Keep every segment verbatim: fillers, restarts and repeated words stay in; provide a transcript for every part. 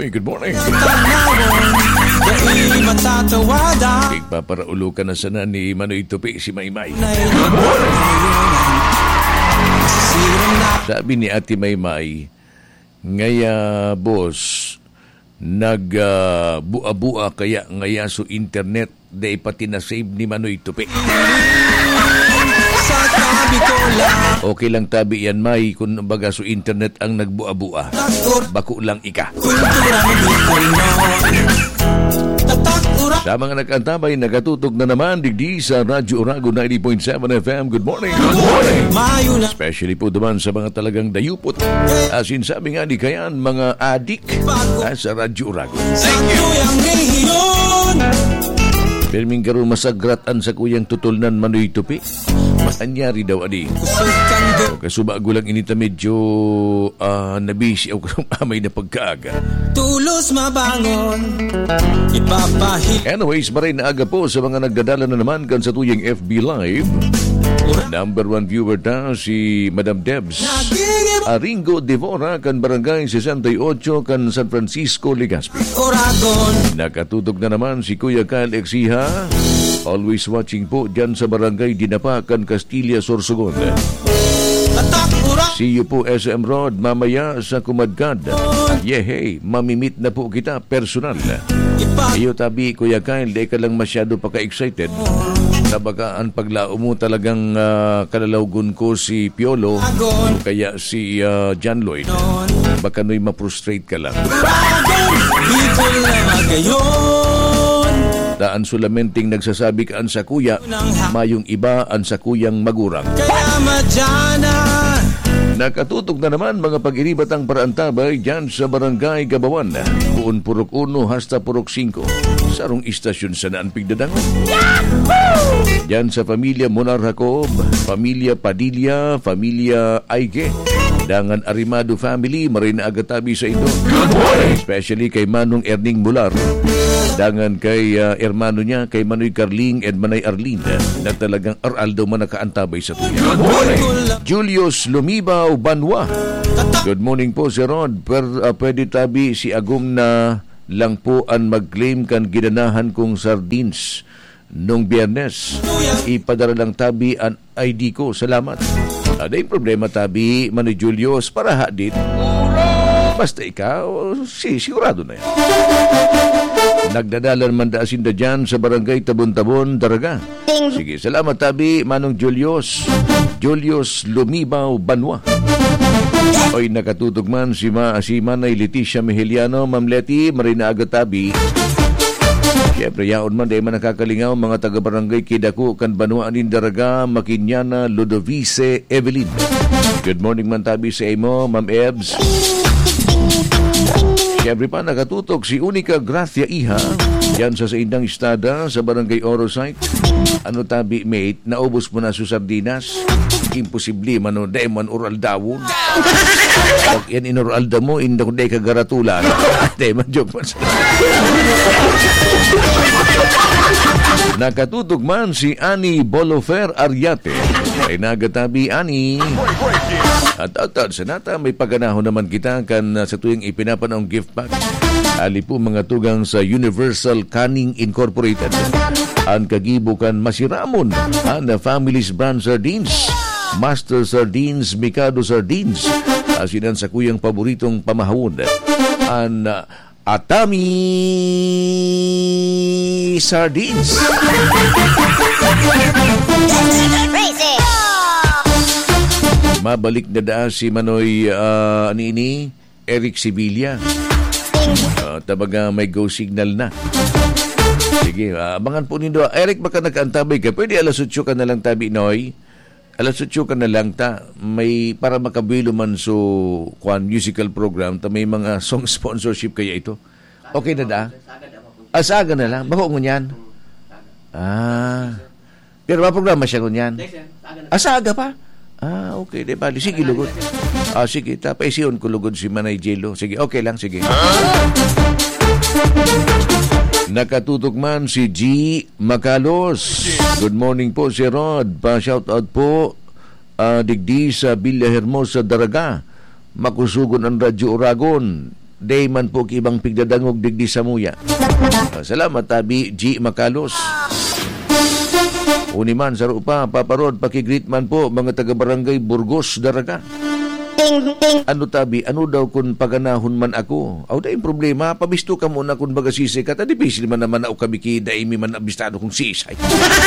Manoy, good morning. Ipaparaulu ka na sana ni Manoy Tupi si Maymay. Good morning. Sabi ni Ate Maymay, ngaya boss, nag-bua-bua uh, kaya ngaya so internet day pati na save ni Manoy Tupi. Okay lang tabi yan, May, kung baga so internet ang nagbua-bua. Bako lang ika. Sa mga nag-antabay, nagatutog na naman digdi sa Radyo Oragon ninety point seven F M. Good morning. Good morning. Especially po naman sa mga talagang dayupot. Asin sabi nga di kayan, mga adik sa Radyo Oragon. Thank you. Perming karon masagratan sa kuyang tutulnan Manoy Tupi. Anyari daw adi. O kasubago lang inita medyo uh, nabisi o amay na pagkaaga. Tulos mabangon ipapahil. Anyways, maray na aga po sa mga nagdadala na naman kan sa tuyang F B Live. Number one viewer ta si Madam Debs Aringo Devora kan Barangay sixty-eight kan San Francisco, Legazpi. Nakatutog na naman si Kuya Kyle Exiha, always watching po dyan sa Barangay Dinapa kan Castilla, Sorsogon. See you po S M Road mamaya sa Kumadkad. Yehey, mamimit na po kita personal. Iyo tabi Kuya Kyle, di ka lang masyado pa ka-excited. Sabagaan paglao mo talagang uh, kalalawgon ko si Piolo o kaya si uh, John Lloyd. Baka no'y ma-frustrate ka lang. Daan sulamenting nagsasabi kaan sa kuya, mayong iba ang sa kuyang magurang. Nakatutog na naman mga pag-iribatang parantabay dyan sa Barangay Gabawan. Buon Purok uno hasta Purok cinco. Sarong istasyon sa Naan Pigdadangon. Dyan sa Pamilya Monar Jacob, Pamilya Padilla, Pamilya Aige, Dangan Arimado family, maray na agatabi sa ito. Especially kay Manong Erning Mular. Dangan kay uh, hermano niya, kay Manoy Carling and Manay Arlinda, na talagang aral daw man nakaantabay sa tuya. Julius Lumibaw Banwa. Good morning po, Sir Rod. Per, uh, pwede tabi si Agum na lang po ang mag-claim kan ginanahan kong sardines nung Biyernes. Ipadara lang tabi ang I D ko. Salamat. Ada yung problema tabi, Manoy Julius, para hadit. Basta ikaw, si, sigurado na yan. Nagdadala naman daasin da dyan sa Barangay Tabon-Tabon, Daraga. Sige, salamat tabi, Manong Julius. Julius Lumibaw Banwa. Oy, nakatutog man si, Ma, si Manay Leticia Mejeliano, Ma'am Leti, marina agad tabi. Siyempre, yaon man, dahil man nakakalingaw, mga taga-barangay Kidaku, kan Banuan in Daraga, Makinyana, Ludovice, Evelyn. Good morning man tabi sa imo, Ma'am Ebs. Siyempre pa, nakatutok si Unica Gracia Iha, yan sa Saindang Istada, sa Barangay Orosite. Ano tabi, mate, naubos mo na sa sardinas? Imposible, mano, dahil man oral dawon. Pag yan inoral da mo, hindi ko dahil kagaratulan. Dahil man, joke man. Nakatutok man si Ani Bolofer Ariate. Ay nagatabi, Ani. At at sa nata, may paganahon naman kita kan uh, sa tuwing ipinapanong gift pack. Ali po mga tugang sa Universal Canning Incorporated. Ang kagibukan masiramon ang Family's Brand Sardines, Master Sardines, Mikado Sardines. Asinan sa kuyang paboritong pamahawon. Ang uh, Atami Sardines. Mabalik na daan si Manoy uh, Nini Eric Sibilia. Uh, tabaga may go signal na. Sige, uh, abangan po nindo. Eric, baka nag-antabay ka. Pwede alas otso ka na lang tabi, Noy. Alas otso ka na lang ta. May para makabilo man so kwan musical program ta may mga song sponsorship kaya ito. Okay na da? Asaga na lang. Bako ngunyan? Ah. Pero maprograma siya ngunyan? Asaga pa? Ah, okay. Di bali. Sige, lugod. Ah, sige. Tapos yun ko lugod si Manay Jello. Sige, okay lang. Sige. Nakatutok man si G. Macalos. Good morning po, si Rod. Pa-shoutout po uh, digdi sa Villa Hermosa, Daraga. Makusugon ang Radyo Oragon. day man po ibang pigdadangog digdi sa muya. Uh, salamat tabi G Macalos. Uniman sa rupa paparod pakigreet man po mga taga barangay Burgos Daraga. Ano tabi, ano daw kung paganahon man ako? Aw da yung problema, pabisto ka muna kung baga sisay ka. Tadi pisil man naman ako kami ki daimi man abistado kung sisay.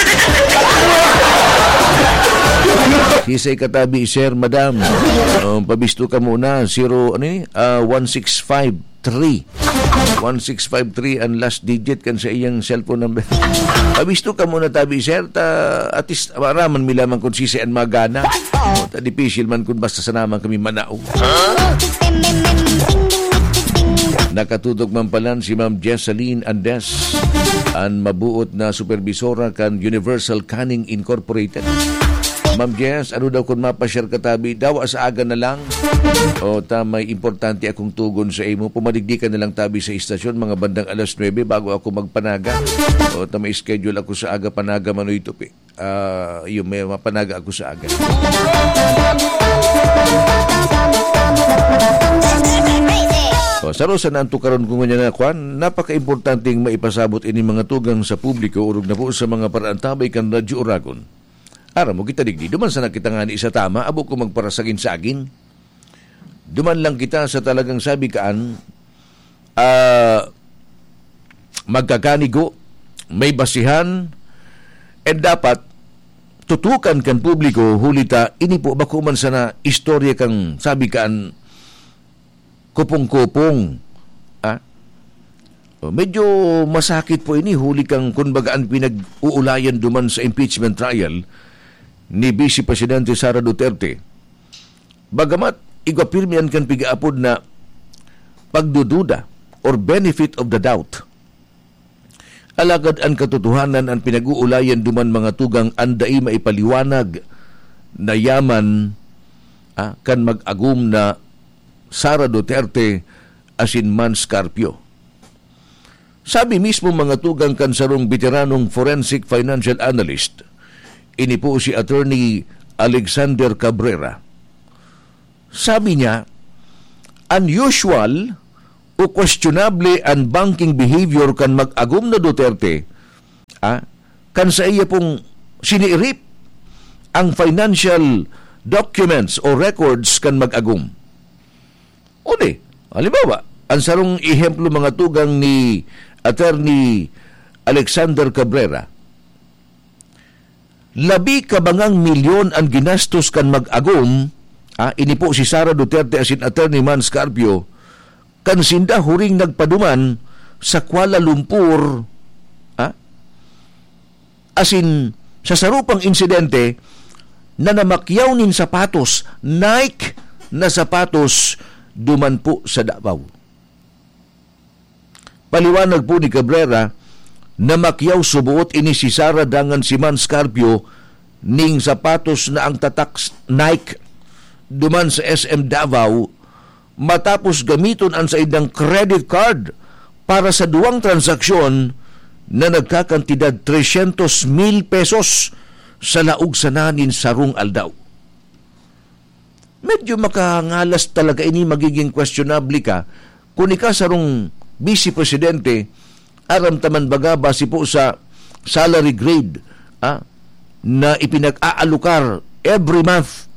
Sisay ka tabi, sir, madam. Um, pabisto ka muna, zero, ano ni? Uh, one six five three. one six five three ang last digit kan sa iyang cellphone number. Pabisto ka muna tabi, sir, ta at least maraman mi lamang kung sisay ang magana. O, ta dipisil man kung basta sa naman kami manao. Nakatudog man palan si Ma'am Jesseline Andes, ang mabuot na supervisora kan Universal Canning Incorporated. Ma'am Jess, ano daw kung mapashare katabi, daw sa aga na lang. O ta may importante akong tugon sa imo. Pumadigdikan na lang tabi sa istasyon mga bandang alas nuwebe bago ako magpanaga. O ta may schedule ako sa aga panaga manoy tupi. Uh, yung may mapanaga ako sa aga. O, sa rosa na ang tukaron ko nga na kwan, napaka-importanting maipasabot ini mga tugang sa publiko urog na po sa mga paraantabay kan Radyo Oragon. Ara mo kita digdi, duman sa nakita nga ni isa tama, abo ko magparasagin-sagin. Duman lang kita sa talagang sabi kaan, uh, magkakanigo, may basihan, and dapat tutukan kan publiko, hulita, ini po bako man sana istorya kang sabi kaan, kupong-kupong. Ah? O, medyo masakit po ini, huli kang kunbagaan pinag-uulayan duman sa impeachment trial ni Vice Presidente Sara Duterte. Bagamat igapirmian kan pigaapod na pagdududa or benefit of the doubt. Alagad ang katotohanan ang pinag-uulayan duman mga tugang anday maipaliwanag na yaman ah, kan mag-agum na Sara Duterte asin man Scarpio. Sabi mismo mga tugang kan sarong veteranong forensic financial analyst, ini po si Attorney Alexander Cabrera. Sabi niya, unusual o questionable ang banking behavior kan mag-agum na Duterte, ah, kan sa iya pong siniirip ang financial documents o records kan mag-agum. Uli, halimbawa, ang sarong ihemplo mga tugang ni Attorney Alexander Cabrera, labi kabangang milyon ang ginastos kan mag-agum, ah, ini po si Sara Duterte asin Attorney Man Scarpio, kan sinda huring nagpaduman sa Kuala Lumpur, ah, asin sa sarupang insidente na namakyaw nin sapatos, Nike na sapatos, duman po sa Davao. Paliwanag po ni Cabrera, na makyaw subuot ini si Sara dangan si Man Scarpio ning sapatos na ang tatak Nike duman sa S M Davao matapos gamiton ang sa idang credit card para sa duwang transaksyon na nagkakantidad three hundred mil pesos sa laog sananin sarong aldaw. Medyo makangalas talaga ini, magiging questionable ka kung ika sarong Vice Presidente aram taman baga base po sa salary grade ah, na ipinag-aalukar every month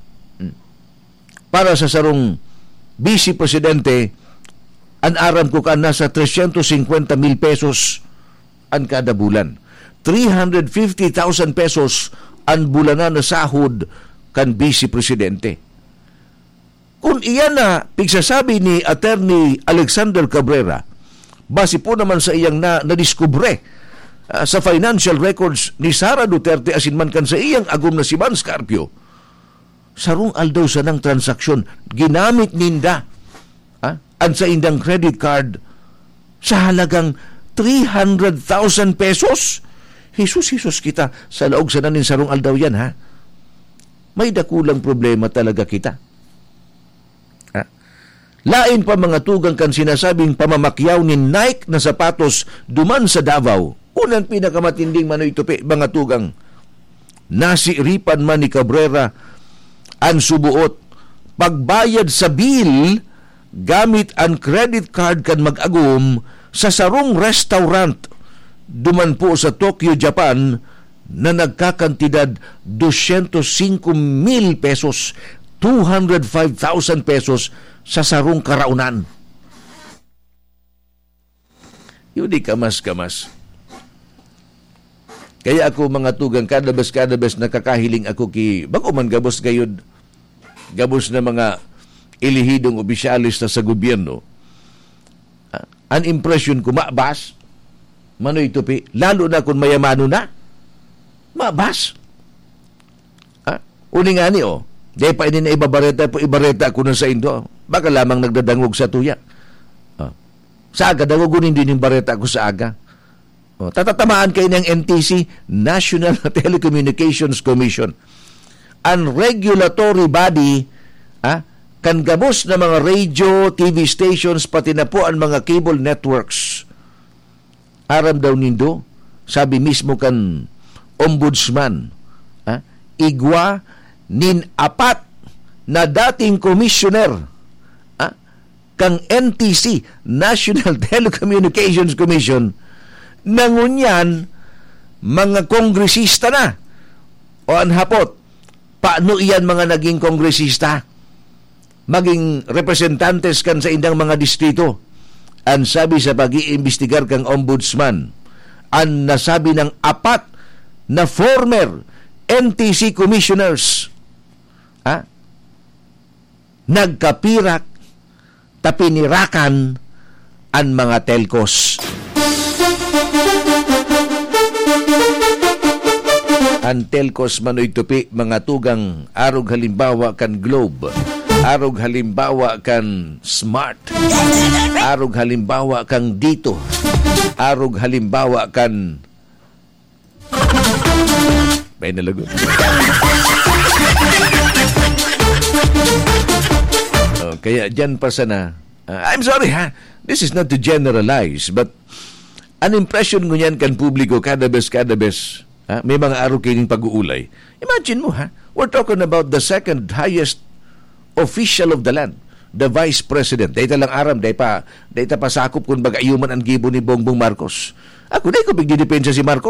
para sa sarong Vice Presidente, an aram ko ka nasa three hundred fifty mil pesos an kada bulan. three hundred fifty thousand pesos ang bulanan na sahod kan Vice Presidente. Kung iyan na pigsasabi ni Attorney Alexander Cabrera, base po naman sa iyang na nadiskubre uh, sa financial records ni Sara Duterte asin man kan sa iyang agum na si Man Scarpio, sarong aldaw sa nang transaksyon ginamit ninda uh, ang sa indang credit card sa halagang three hundred thousand pesos. Jesus, Jesus kita, sa laog sa nanin sarong aldaw yan, ha? May dakulang problema talaga kita. Lain pa mga tugang kan sinasabing pamamakyaw ni Nike na sapatos duman sa Davao. Unang pinakamatinding manoy tupi, mga tugang. Nasiripan man ni Cabrera ang subuot pagbayad sa bill gamit ang credit card kan mag-agum sa sarong restaurant duman po sa Tokyo, Japan na nagkakantidad two hundred five mil pesos, two hundred five thousand pesos sa sarong karaunan. Yun di kamas-kamas. Kaya ako mga tugang kadabas-kadabas nakakahiling ako ki bago man gabos gayud gabos na mga ilihidong opisyalis na sa gobyerno. Uh, an impression ko mabas manoy tupi lalo na kung mayamano na mabas. Ah, uni nga ni oh. Di pa ini na ibabareta po ibareta ko na sa indo. Baka lamang nagdadangog sa tuya. Ah. Sa aga dangogunin din yung bareta ko sa aga. O, tatatamaan kayo ng N T C, National Telecommunications Commission. Ang regulatory body, ah, kan gabos na mga radio, T V stations, pati na po ang mga cable networks. Aram daw nindo, sabi mismo kan ombudsman, ah, igwa nin apat na dating commissioner ah, kang N T C, National Telecommunications Commission, nangunyan mga kongresista na o anhapot paano iyan mga naging kongresista maging representantes kan sa indang mga distrito. Ang sabi sa pag-iimbestigar kang ombudsman, ang nasabi ng apat na former N T C commissioners ha, nagkapirak tapinirakan ang mga telcos. Ang telcos manoy tupi mga tugang arog halimbawa kan Globe, arog halimbawa kan Smart, arog halimbawa kang Dito, arog halimbawa kan may nalagot. Oh, kaya dyan pa sana uh, I'm sorry ha, this is not to generalize but an impression ko yan kan publiko kada bes kada bes. Ha? May mga araw kining pag-uulay. Imagine mo ha, we're talking about the second highest official of the land, the Vice President. Dahil lang aram, dahil pa, dahil pa sakop kung bagayuman ang gibo ni Bongbong Marcos. Ako, dahil ko bigdidepensa si Marcos.